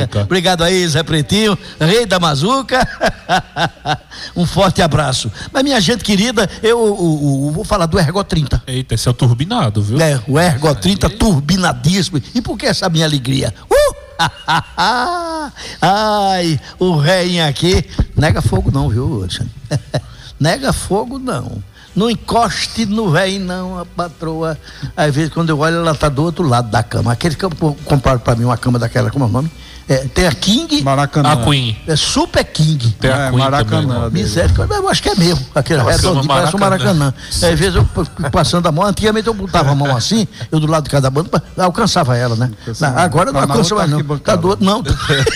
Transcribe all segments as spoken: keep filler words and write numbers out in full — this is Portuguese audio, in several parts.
Obrigado aí, Zé Pretinho, rei da Mazuca. Um forte abraço. Mas minha gente querida, eu, eu, eu, eu vou falar do Ergo trinta. Eita, esse é o turbinado, viu? É, o Ergo trinta turbinadíssimo. E por que essa minha alegria? Uh! Ai, o reinho aqui. Nega fogo não, viu, Alexandre? Nega fogo não. Não encoste no velho não, a patroa. Às vezes quando eu olho, ela tá do outro lado da cama. Aquele que compraram pra mim uma cama daquela, como é o nome? É, tem a King. Maracanã. A Queen. É Super King. Tem a é, Queen Maracanã. também, Misericórdia, eu acho que é mesmo. Aquele redondinho, parece um Maracanã. É, às vezes eu passando a mão, antigamente eu botava a mão assim, eu do lado de cada bando, alcançava ela, né? Agora não alcança mais não. Tá do outro, não.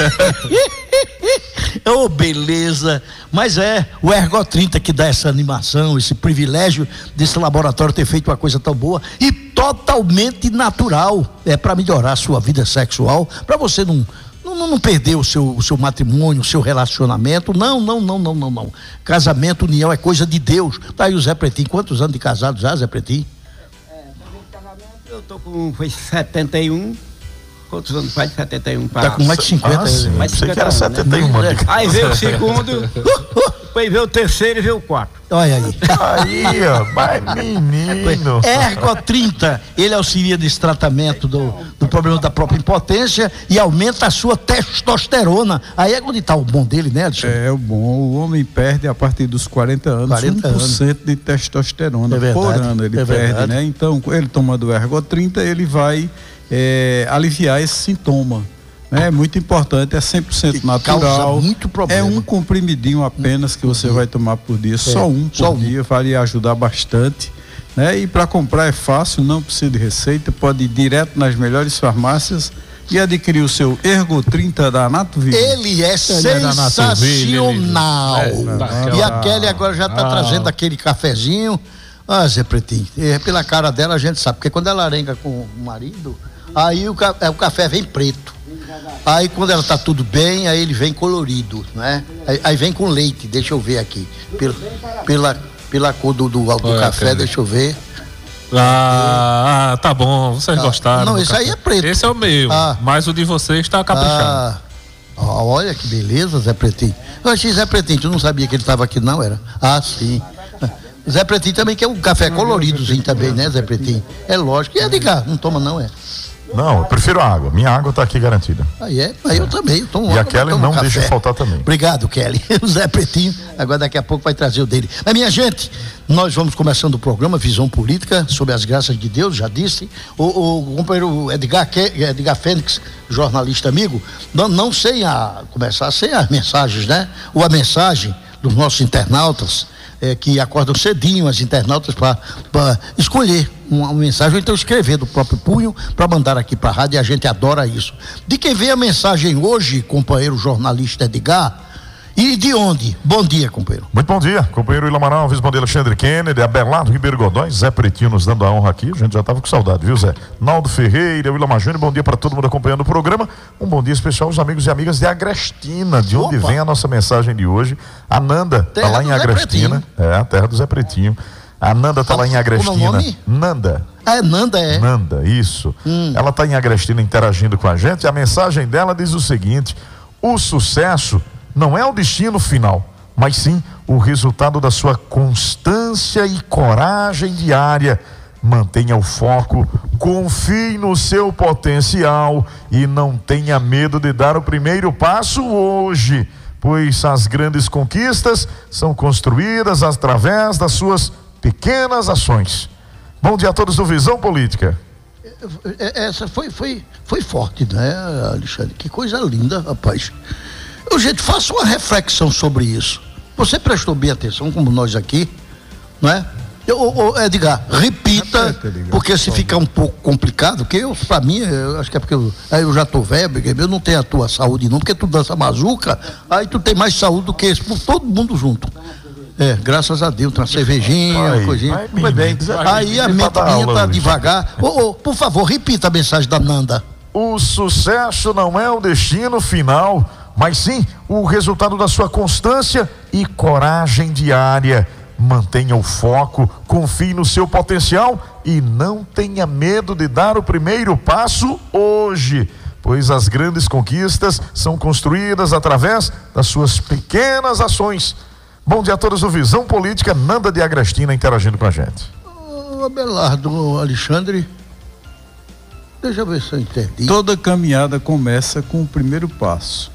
Oh, beleza. Mas é o Ergo trinta que dá essa animação, esse privilégio desse laboratório ter feito uma coisa tão boa e totalmente natural. É para melhorar a sua vida sexual, para você não, não, não perder o seu, o seu matrimônio, o seu relacionamento. Não, não, não, não, não, não. Casamento, união é coisa de Deus. Tá aí o Zé Pretinho. Quantos anos de casado já, Zé Pretinho? É, eu tô com foi setenta e um. Quantos anos faz? setenta e um para... Tá com mais de cinquenta. Ah, sim, mais de cinquenta anos, setenta e um, né? Aí veio o segundo, depois veio o terceiro e veio o quarto. Olha aí. Aí, ó, vai menino. Ergo trinta, ele auxilia nesse tratamento do, do problema da própria impotência e aumenta a sua testosterona. Aí é onde está o bom dele, né, Alexandre? É o bom. O homem perde a partir dos quarenta anos quarenta um por cento de testosterona é verdade, por ano. Ele é perde, verdade. né? Então, ele tomando o Ergo trinta, ele vai é, aliviar esse sintoma. É muito importante, é cem por cento Que natural. causa muito problema. É um comprimidinho apenas que você vai tomar por dia, só um por só um. dia, vai lhe ajudar bastante. Né? E para comprar é fácil, não precisa de receita, pode ir direto nas melhores farmácias e adquirir o seu Ergo trinta da Natoville. Ele é sensacional. É, e a Kelly agora já está Ah. trazendo aquele cafezinho. Ah, Zé Pretinho, é, pela cara dela a gente sabe, porque quando ela arenga com o marido, aí o, ca- é, o café vem preto. Aí quando ela tá tudo bem, aí ele vem colorido, né? Aí, aí vem com leite, deixa eu ver aqui. Pela, pela, pela cor do, do, do Olha, café, Kelly. deixa eu ver. Ah, ah, tá bom, vocês Ah, gostaram. não, do esse café. aí é preto. Esse é o meu, Ah. mas o de vocês está caprichado. Ah, ó, olha que beleza, Zé Pretinho. Eu achei Zé Pretinho, tu não sabia que ele estava aqui não, era? Ah, sim. Zé Pretinho também quer um café coloridozinho também, né, Zé Pretinho? É lógico. E é de cá, não toma não, é? Não, eu prefiro a água. Minha água tá aqui garantida. Aí é, aí eu também, eu tomo E a água, Kelly tomo não café. deixa faltar também. Obrigado, Kelly. O Zé Pretinho, agora daqui a pouco vai trazer o dele. Mas minha gente, nós vamos começando o programa Visão Política, sobre as graças de Deus, já disse. O, o companheiro Edgar, Ke- Edgar Fênix, jornalista amigo, não, não sem a, começar sem as mensagens, né? Ou a mensagem dos nossos internautas, é, que acordam cedinho, as internautas, para escolher uma, uma mensagem, ou então escrever do próprio punho, para mandar aqui para a rádio, e a gente adora isso. De quem veio a mensagem hoje, companheiro jornalista Edgar, e de onde? Bom dia, companheiro. Muito bom dia, companheiro Willamar Alves, bom dia Alexandre Kennedy, Abelardo Ribeiro Godóis, Zé Pretinho nos dando a honra aqui, a gente já estava com saudade, viu, Zé? Naldo Ferreira, Willamar Júnior, bom dia para todo mundo acompanhando o programa, um bom dia especial aos amigos e amigas de Agrestina, de onde Opa. vem a nossa mensagem de hoje. A Nanda está Terra lá do em Zé Agrestina, é, a terra do Zé Pretinho. A Nanda está lá em Como é o Agrestina. nome? Nanda. Ah, é Nanda, é? Nanda, isso. Hum. Ela está em Agrestina interagindo com a gente. A mensagem dela diz o seguinte: o sucesso não é o destino final, mas sim o resultado da sua constância e coragem diária. Mantenha o foco, confie no seu potencial e não tenha medo de dar o primeiro passo hoje, pois as grandes conquistas são construídas através das suas pequenas ações. Bom dia a todos do Visão Política. Essa foi, foi, foi forte, né, Alexandre? Que coisa linda, rapaz. Eu, gente, faça uma reflexão sobre isso. Você prestou bem atenção, como nós aqui, não é? Eu, ô, Edgar, repita, Repita, Edgar, porque se ficar um pouco complicado, porque eu, pra mim, eu acho que é porque eu, aí eu já tô velho, eu não tenho a tua saúde não, porque tu dança mazuca, aí tu tem mais saúde do que esse, por todo mundo junto. É, graças a Deus, tem uma cervejinha, Vai, uma coisinha. vai, Foi bem. menino, vai, Aí a menino, mente pra dar minha aula tá hoje. devagar. Ô, ô, por favor, repita a mensagem da Nanda. O sucesso não é o destino final, mas sim o resultado da sua constância e coragem diária. Mantenha o foco, confie no seu potencial e não tenha medo de dar o primeiro passo hoje, pois as grandes conquistas são construídas através das suas pequenas ações. Bom dia a todos do Visão Política, Nanda de Agrestina interagindo com a gente. Ô, Abelardo, Alexandre, deixa eu ver se eu entendi. Toda caminhada começa com o primeiro passo.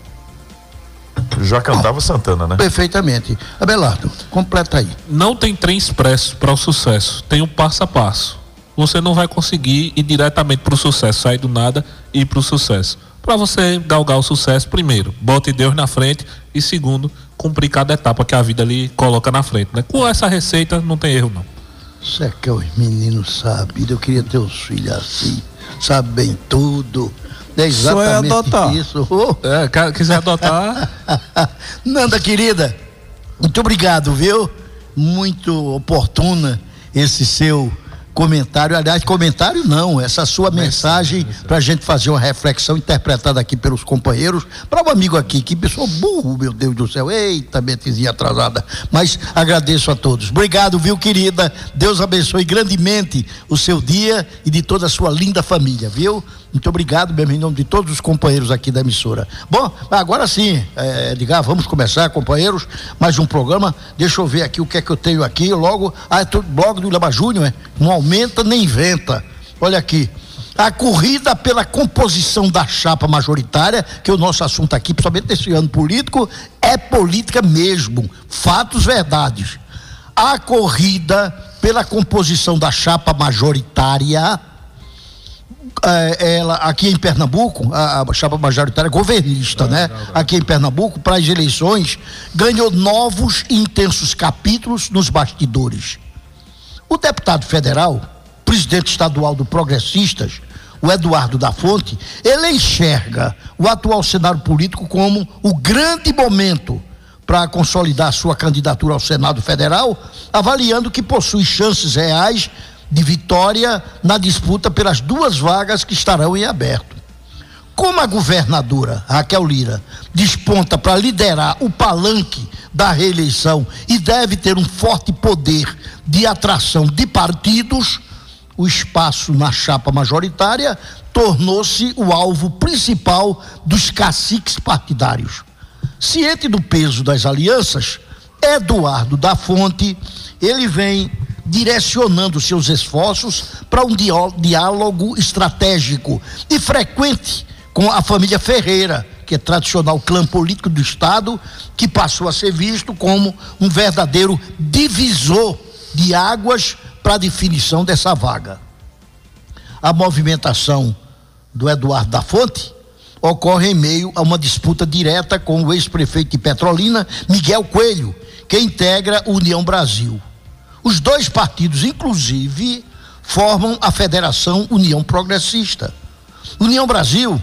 Já cantava Santana, né? Perfeitamente. Abelardo, completa aí. Não tem trem expresso para o sucesso, tem um passo a passo. Você não vai conseguir ir diretamente para o sucesso, sair do nada e ir para o sucesso. Para você galgar o sucesso, primeiro, bote Deus na frente e segundo, cumprir cada etapa que a vida lhe coloca na frente, né? Com essa receita não tem erro não. Isso é que os meninos sabem. Eu queria ter os filhos assim, sabem tudo. É exatamente Só é adotar. Isso. Oh. É, quiser adotar. Nanda, querida, muito obrigado, viu? Muito oportuna esse seu comentário. Aliás, comentário não, essa sua mensagem para a gente fazer uma reflexão interpretada aqui pelos companheiros. Para um amigo aqui, que pessoa burro, meu Deus do céu. Eita, Betezinha atrasada. Mas agradeço a todos. Obrigado, viu, querida? Deus abençoe grandemente o seu dia e de toda a sua linda família, viu? Muito obrigado mesmo, em nome de todos os companheiros aqui da emissora. Bom, agora sim, é, Edgar, vamos começar, companheiros, mais um programa. Deixa eu ver aqui o que é que eu tenho aqui. Logo, ah, é tudo blog do Ilama Júnior, é? Não aumenta nem inventa. Olha aqui. A corrida pela composição da chapa majoritária, que é o nosso assunto aqui, principalmente nesse ano político, é política mesmo. Fatos, verdades. A corrida pela composição da chapa majoritária. É, ela aqui em Pernambuco, a, a chapa majoritária governista, não, né? Não, não. Aqui em Pernambuco, para as eleições, ganhou novos e intensos capítulos nos bastidores. O deputado federal, presidente estadual do Progressistas, o Eduardo da Fonte, ele enxerga o atual cenário político como o grande momento para consolidar sua candidatura ao Senado Federal, avaliando que possui chances reais de vitória na disputa pelas duas vagas que estarão em aberto. Como a governadora Raquel Lira desponta para liderar o palanque da reeleição e deve ter um forte poder de atração de partidos, o espaço na chapa majoritária tornou-se o alvo principal dos caciques partidários. Ciente do peso das alianças, Eduardo da Fonte, ele vem direcionando seus esforços para um diálogo estratégico e frequente com a família Ferreira, que é tradicional clã político do Estado, que passou a ser visto como um verdadeiro divisor de águas para a definição dessa vaga. A movimentação do Eduardo da Fonte ocorre em meio a uma disputa direta com o ex-prefeito de Petrolina, Miguel Coelho, que integra a União Brasil. Os dois partidos, inclusive, formam a Federação União Progressista. União Brasil,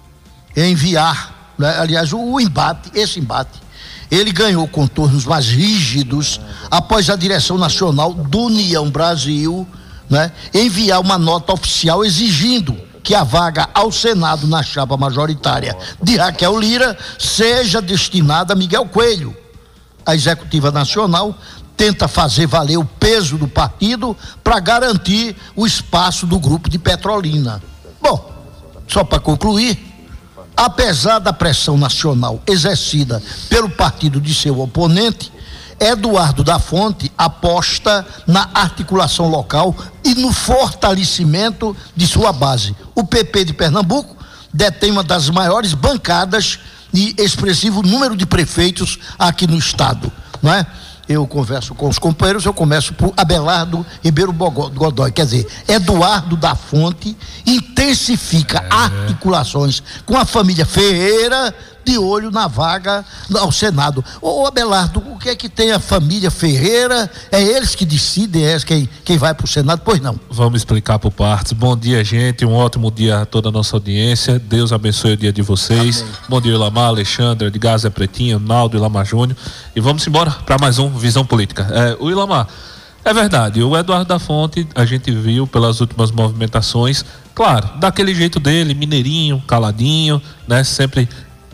enviar, né, aliás, o, o embate, esse embate, ele ganhou contornos mais rígidos após a direção nacional do União Brasil, né, enviar uma nota oficial exigindo que a vaga ao Senado na chapa majoritária de Raquel Lira seja destinada a Miguel Coelho. A Executiva Nacional tenta fazer valer o peso do partido para garantir o espaço do grupo de Petrolina. Bom, só para concluir, apesar da pressão nacional exercida pelo partido de seu oponente, Eduardo da Fonte aposta na articulação local e no fortalecimento de sua base. O P P de Pernambuco detém uma das maiores bancadas e expressivo número de prefeitos aqui no estado, não é? Eu converso com os companheiros, eu começo por Abelardo Ribeiro Godoy, quer dizer, Eduardo da Fonte intensifica é. articulações com a família Ferreira de olho na vaga ao Senado. Ô Abelardo, o que é que tem a família Ferreira? É eles que decidem é quem, quem vai para o Senado? Pois não. Vamos explicar por partes. Bom dia, gente, um ótimo dia a toda a nossa audiência. Deus abençoe o dia de vocês. Amém. Bom dia, Ilamar, Alexandre, Edgar, Zé Pretinho, Naldo, Ilamar Júnior. E vamos embora para mais um Visão Política. É, o Ilamar, é verdade, o Eduardo da Fonte, a gente viu pelas últimas movimentações, claro, daquele jeito dele, mineirinho, caladinho, né, sempre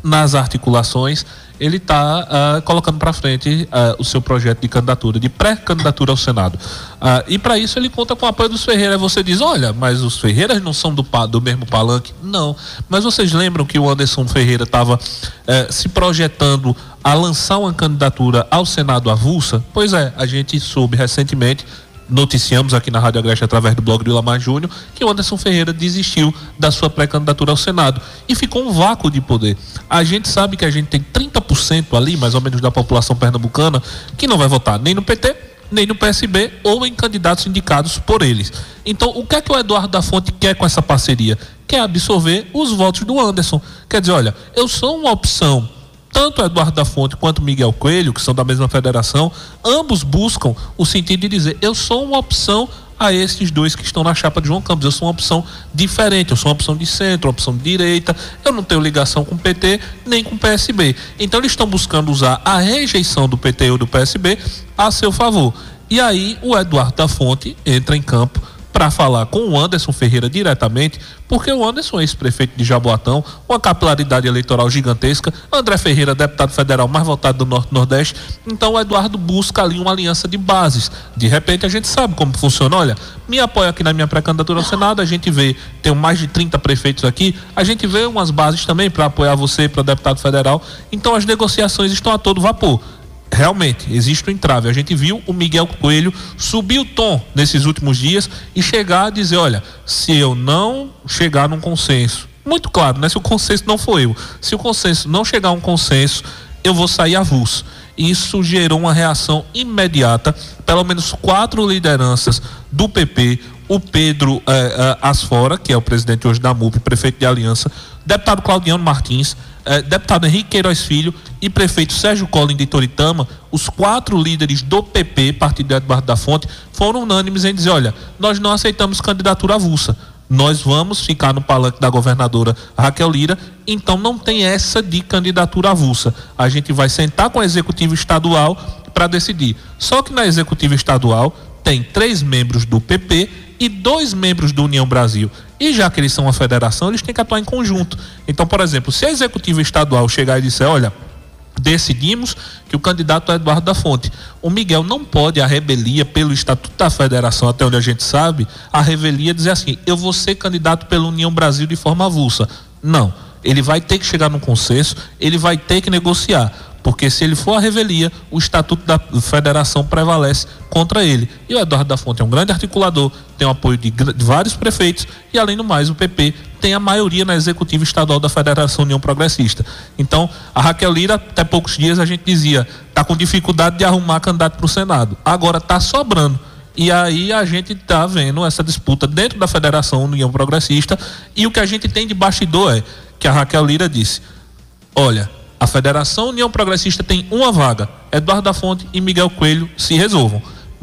nas articulações, ele está uh, colocando para frente uh, o seu projeto de candidatura, de pré-candidatura ao Senado. Uh, e para isso ele conta com o apoio dos Ferreira. Você diz, olha, mas os Ferreiras não são do, do mesmo palanque? Não. Mas vocês lembram que o Anderson Ferreira estava uh, se projetando a lançar uma candidatura ao Senado avulsa? Pois é, a gente soube recentemente, noticiamos aqui na Rádio Agreste através do blog do Ilamar Júnior, que o Anderson Ferreira desistiu da sua pré-candidatura ao Senado e ficou um vácuo de poder. A gente sabe que a gente tem trinta por cento ali, mais ou menos, da população pernambucana que não vai votar nem no P T, nem no P S B ou em candidatos indicados por eles. Então, o que é que o Eduardo da Fonte quer com essa parceria? Quer absorver os votos do Anderson. Quer dizer, olha, eu sou uma opção. Tanto Eduardo da Fonte quanto Miguel Coelho, que são da mesma federação, ambos buscam o sentido de dizer, eu sou uma opção a esses dois que estão na chapa de João Campos, eu sou uma opção diferente, eu sou uma opção de centro, uma opção de direita, eu não tenho ligação com o P T nem com o P S B. Então eles estão buscando usar a rejeição do P T ou do P S B a seu favor. E aí o Eduardo da Fonte entra em campo para falar com o Anderson Ferreira diretamente, porque o Anderson é ex-prefeito de Jaboatão, uma capilaridade eleitoral gigantesca, André Ferreira, deputado federal mais votado do Norte-Nordeste, então o Eduardo busca ali uma aliança de bases. De repente a gente sabe como funciona, olha, me apoia aqui na minha pré-candidatura ao Senado, a gente vê, tem mais de trinta prefeitos aqui, a gente vê umas bases também para apoiar você para deputado federal, então as negociações estão a todo vapor. Realmente, existe um entrave. A gente viu o Miguel Coelho subir o tom nesses últimos dias e chegar a dizer, olha, se eu não chegar num consenso, muito claro, né? Se o consenso não for eu, se o consenso não chegar a um consenso, eu vou sair avulso. Isso gerou uma reação imediata, pelo menos quatro lideranças do P P, o Pedro eh, eh, Asfora, que é o presidente hoje da M U P, prefeito de Aliança, deputado Claudiano Martins, eh, deputado Henrique Queiroz Filho e prefeito Sérgio Collin de Toritama, os quatro líderes do P P, Partido de Eduardo da Fonte, foram unânimes em dizer, olha, nós não aceitamos candidatura avulsa, nós vamos ficar no palanque da governadora Raquel Lira, então não tem essa de candidatura avulsa. A gente vai sentar com a executiva estadual para decidir. Só que na executiva estadual tem três membros do P P e dois membros do União Brasil. E já que eles são uma federação, eles têm que atuar em conjunto. Então, por exemplo, se a executiva estadual chegar e disser, olha, decidimos que o candidato é Eduardo da Fonte, o Miguel não pode, a revelia pelo Estatuto da Federação, até onde a gente sabe, a revelia dizer assim, eu vou ser candidato pela União Brasil de forma avulsa. Não, ele vai ter que chegar num consenso, ele vai ter que negociar, porque se ele for a revelia, o Estatuto da Federação prevalece contra ele. E o Eduardo da Fonte é um grande articulador, tem o apoio de, de vários prefeitos e, além do mais, o P P tem a maioria na executiva estadual da Federação União Progressista. Então, a Raquel Lira, até poucos dias a gente dizia, está com dificuldade de arrumar candidato para o Senado. Agora está sobrando. E aí a gente está vendo essa disputa dentro da Federação União Progressista, e o que a gente tem de bastidor é que a Raquel Lira disse, olha, a Federação União Progressista tem uma vaga, Eduardo da Fonte e Miguel Coelho se resolvam.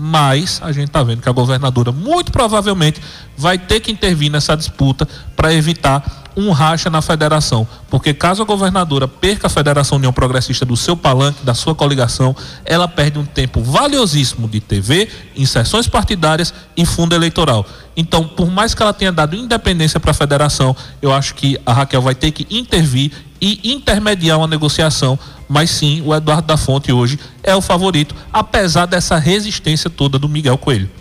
Mas a gente está vendo que a governadora muito provavelmente vai ter que intervir nessa disputa para evitar um racha na federação, porque caso a governadora perca a Federação União Progressista do seu palanque, da sua coligação, ela perde um tempo valiosíssimo de T V, inserções partidárias e fundo eleitoral. Então, por mais que ela tenha dado independência para a federação, eu acho que a Raquel vai ter que intervir e intermediar uma negociação, mas sim, o Eduardo da Fonte hoje é o favorito, apesar dessa resistência toda do Miguel Coelho.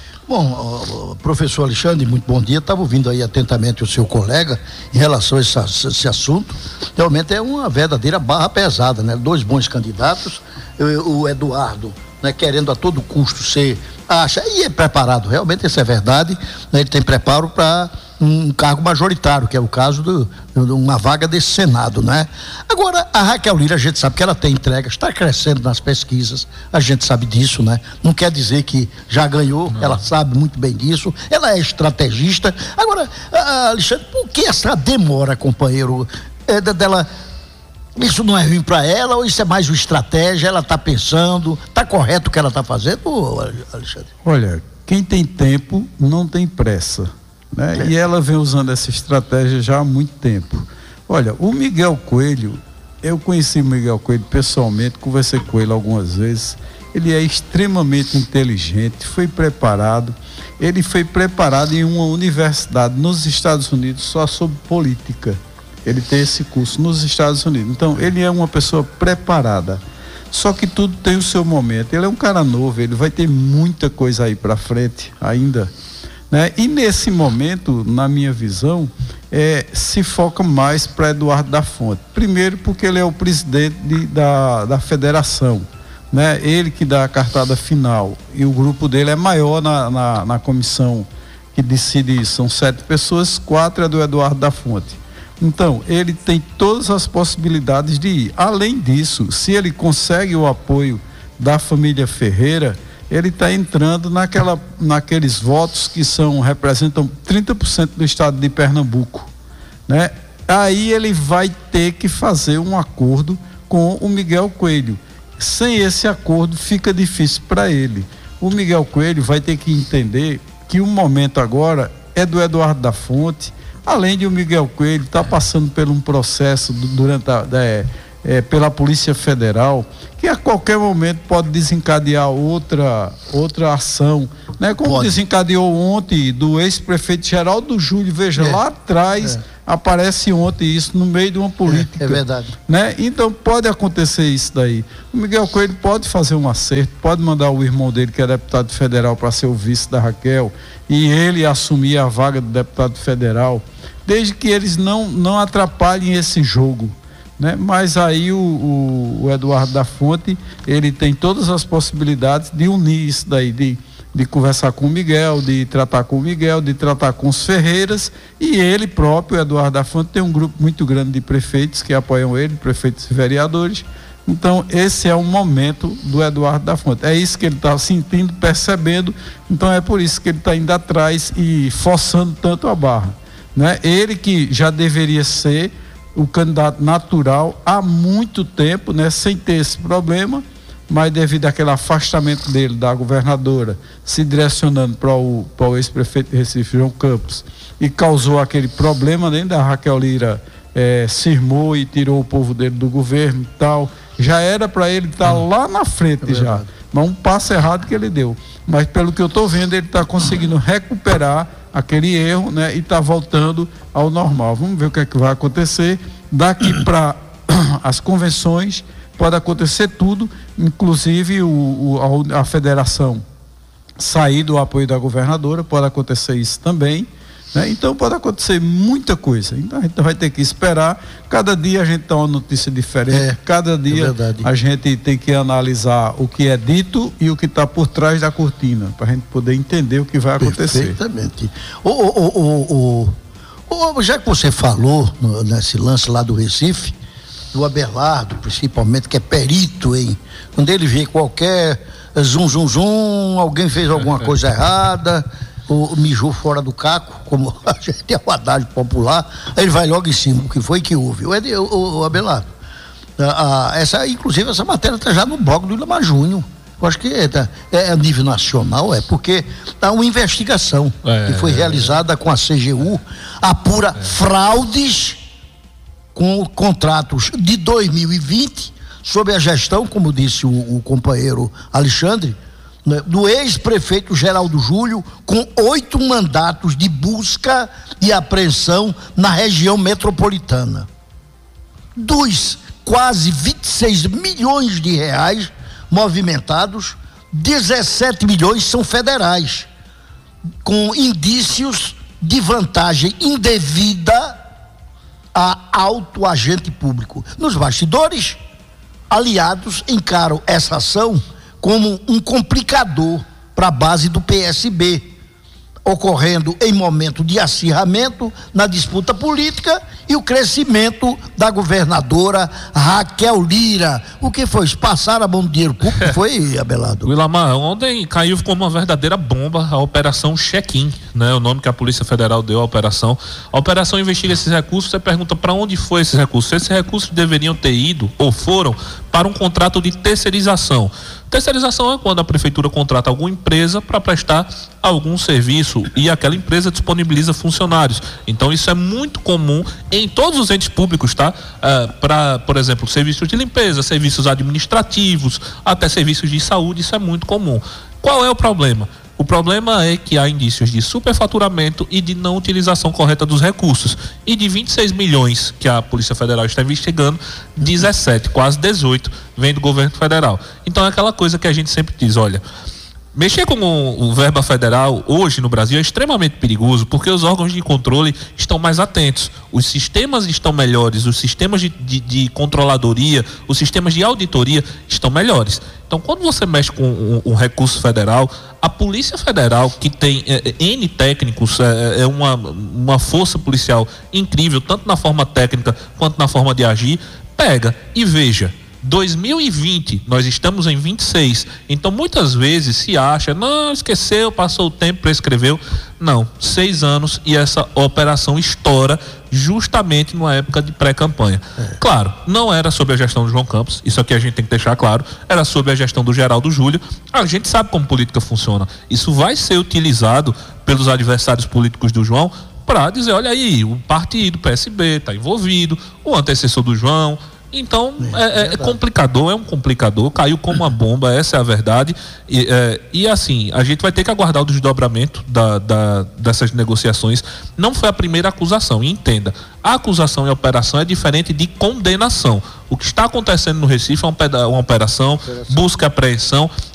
Bom, professor Alexandre, muito bom dia. Estava ouvindo aí atentamente o seu colega em relação a esse, esse assunto. Realmente é uma verdadeira barra pesada, né? Dois bons candidatos, o Eduardo, né, querendo a todo custo ser, acha, e é preparado, realmente isso é verdade, né? Ele tem preparo para um cargo majoritário, que é o caso de uma vaga desse Senado, né? Agora, a Raquel Lira, a gente sabe que ela tem entregas, está crescendo nas pesquisas, a gente sabe disso, né? Não quer dizer que já ganhou, não. Ela sabe muito bem disso, ela é estrategista. Agora, Alexandre, por que essa demora, companheiro, é, dela? Isso não é ruim para ela ou isso é mais uma estratégia? Ela está pensando, está correto o que ela está fazendo, Alexandre? Olha, quem tem tempo não tem pressa. Né? É. E ela vem usando essa estratégia já há muito tempo. Olha, o Miguel Coelho, eu conheci o Miguel Coelho pessoalmente, conversei com ele algumas vezes. Ele é extremamente inteligente, foi preparado. Ele foi preparado em uma universidade nos Estados Unidos só sobre política. Ele tem esse curso nos Estados Unidos. Então, ele é uma pessoa preparada. Só que tudo tem o seu momento. Ele é um cara novo, ele vai ter muita coisa aí para frente ainda, né? E nesse momento, na minha visão, é, se foca mais para Eduardo da Fonte. Primeiro porque ele é o presidente de, da, da federação, né? Ele que dá a cartada final, e o grupo dele é maior na, na, na comissão que decide isso. São sete pessoas, quatro é do Eduardo da Fonte. Então, ele tem todas as possibilidades de ir. Além disso, se ele consegue o apoio da família Ferreira, ele está entrando naquela, naqueles votos que são, representam trinta por cento do estado de Pernambuco, né? Aí ele vai ter que fazer um acordo com o Miguel Coelho. Sem esse acordo fica difícil para ele. O Miguel Coelho vai ter que entender que o momento agora é do Eduardo da Fonte, além de o Miguel Coelho estar tá passando por um processo durante a, é, é, pela Polícia Federal, que a qualquer momento pode desencadear outra, outra ação, né? Como pode. Desencadeou ontem do ex-prefeito Geraldo Júlio, veja, é, lá atrás, é. aparece ontem isso no meio de uma política. É, é verdade. Né? Então pode acontecer isso daí. O Miguel Coelho pode fazer um acerto, pode mandar o irmão dele, que é deputado federal, para ser o vice da Raquel, e ele assumir a vaga do deputado federal, desde que eles não, não atrapalhem esse jogo, né? Mas aí o, o, o Eduardo da Fonte, ele tem todas as possibilidades de unir isso daí, de, de conversar com o Miguel, de tratar com o Miguel, de tratar com os Ferreiras, e ele próprio, o Eduardo da Fonte, tem um grupo muito grande de prefeitos que apoiam ele, prefeitos e vereadores. Então esse é o momento do Eduardo da Fonte, é isso que ele está sentindo, percebendo, então é por isso que ele está indo atrás e forçando tanto a barra, né? Ele que já deveria ser o candidato natural há muito tempo, né? Sem ter esse problema, mas devido àquele afastamento dele da governadora, se direcionando para o, para o ex-prefeito de Recife, João Campos, e causou aquele problema, né? Da Raquel Lira é, cismou e tirou o povo dele do governo e tal. Já era para ele estar tá lá na frente, é já, mas um passo errado que ele deu. Mas pelo que eu estou vendo, ele está conseguindo recuperar aquele erro, né? E está voltando ao normal. Vamos ver o que é que vai acontecer daqui para as convenções. Pode acontecer tudo, inclusive o, o, a, a federação sair do apoio da governadora, pode acontecer isso também, né? Então pode acontecer muita coisa. Então a gente vai ter que esperar. Cada dia a gente dá uma notícia diferente, é, cada dia é a gente tem que analisar o que é dito e o que está por trás da cortina, para a gente poder entender o que vai acontecer. Perfeitamente. O, o, o, o, o, já que você falou no, nesse lance lá do Recife, do Abelardo, principalmente, que é perito, hein? Quando ele vê qualquer zum, zum, zum, alguém fez alguma coisa errada, ou mijou fora do caco, como a gente tem o adágio popular, aí ele vai logo em cima, o que foi que houve? O, o, o Abelardo, a, a, essa, inclusive essa matéria está já no blog do Ilamar Júnior. Eu acho que é, é a nível nacional, é porque há uma investigação é, que foi realizada com a C G U, apura é. fraudes com contratos de dois mil e vinte, sob a gestão, como disse o, o companheiro Alexandre, né, do ex-prefeito Geraldo Júlio, com oito mandatos de busca e apreensão na região metropolitana. Dos quase vinte e seis milhões de reais movimentados, dezessete milhões são federais, com indícios de vantagem indevida a alto agente público. Nos bastidores, aliados encaram essa ação como um complicador para a base do P S B, ocorrendo em momento de acirramento na disputa política e o crescimento da governadora Raquel Lira. O que foi? Passar a mão do dinheiro público, foi, Abelardo? Ilamar, ontem caiu como uma verdadeira bomba a Operação Check-in, né? O nome que a Polícia Federal deu à operação. A operação investiga esses recursos, você pergunta para onde foi esses recursos. Esses recursos deveriam ter ido, ou foram, para um contrato de terceirização. Terceirização é quando a prefeitura contrata alguma empresa para prestar algum serviço e aquela empresa disponibiliza funcionários. Então isso é muito comum em todos os entes públicos, tá? Uh, para, por exemplo, serviços de limpeza, serviços administrativos, até serviços de saúde, isso é muito comum. Qual é o problema? O O problema é que há indícios de superfaturamento e de não utilização correta dos recursos. E de vinte e seis milhões que a Polícia Federal está investigando, dezessete, quase dezoito, vem do governo federal. Então é aquela coisa que a gente sempre diz, olha, mexer com o, o verba federal hoje no Brasil é extremamente perigoso, porque os órgãos de controle estão mais atentos, os sistemas estão melhores, os sistemas de, de, de controladoria, os sistemas de auditoria estão melhores. Então, quando você mexe com o, o recurso federal, a Polícia Federal, que tem é, N técnicos, é, é uma, uma força policial incrível, tanto na forma técnica quanto na forma de agir, pega e veja. dois mil e vinte, nós estamos em vinte e seis, então muitas vezes se acha, não, esqueceu, passou o tempo, prescreveu. Não, seis anos e essa operação estoura justamente numa época de pré-campanha. É. Claro, não era sob a gestão do João Campos, isso aqui a gente tem que deixar claro, era sob a gestão do Geraldo Júlio. A gente sabe como política funciona, isso vai ser utilizado pelos adversários políticos do João para dizer, olha aí, o partido, o P S B está envolvido, o antecessor do João. Então, é, é, é complicador, é um complicador, caiu como uma bomba, essa é a verdade. E, é, e assim, a gente vai ter que aguardar o desdobramento da, da, dessas negociações. Não foi a primeira acusação, e entenda, a acusação e a operação é diferente de condenação. O que está acontecendo no Recife é uma, uma operação, busca apreensão.